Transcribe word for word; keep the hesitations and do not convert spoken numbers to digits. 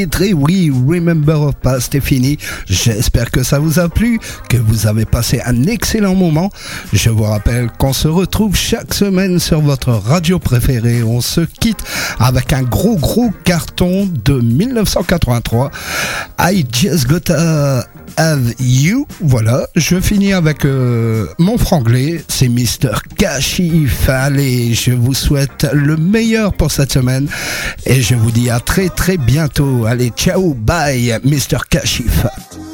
Et oui, Remember of Past est fini. J'espère que ça vous a plu, que vous avez passé un excellent moment. Je vous rappelle qu'on se retrouve chaque semaine sur votre radio préférée. On se quitte avec un gros gros carton de dix-neuf cent quatre-vingt-trois. I Just Gotta Have You. Voilà, je finis avec euh, mon franglais, c'est mister Kashif. Allez, je vous souhaite le meilleur pour cette semaine et je vous dis à très très bientôt. Allez, ciao, bye, mister Kashif.